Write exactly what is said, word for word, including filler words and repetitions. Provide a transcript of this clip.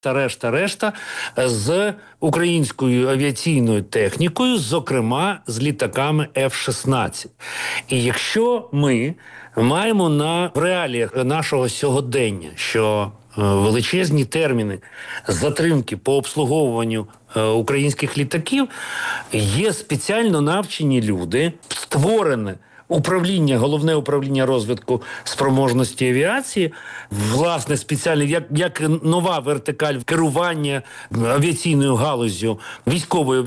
та решта, решта з українською авіаційною технікою, зокрема з літаками еф шістнадцять. І якщо ми маємо на в реаліях нашого сьогодення, що е, величезні терміни затримки по обслуговуванню е, українських літаків, є спеціально навчені люди, створене управління, головне управління розвитку спроможності авіації, власне, спеціальне, як, як нова вертикаль керування авіаційною галуззю, військовою